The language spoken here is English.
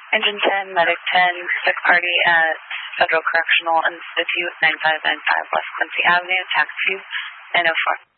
Engine 10, Medic 10, sick party at Federal Correctional Institute, 9595 West Quincy Avenue, taxi 904.